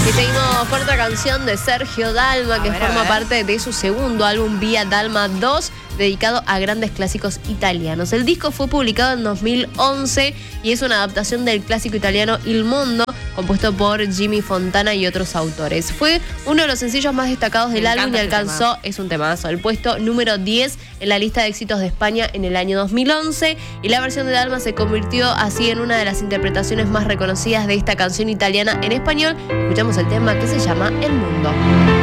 Y seguimos con otra canción de Sergio Dalma, que forma parte de su segundo álbum Via Dalma 2, dedicado a grandes clásicos italianos. El disco fue publicado en 2011 y es una adaptación del clásico italiano Il Mondo, compuesto por Jimmy Fontana y otros autores. Fue uno de los sencillos más destacados del álbum y alcanzó, es un temazo, el puesto número 10 en la lista de éxitos de España en el año 2011, y la versión de Dalma se convirtió así en una de las interpretaciones más reconocidas de esta canción italiana en español. Escuchamos el tema que se llama El Mundo.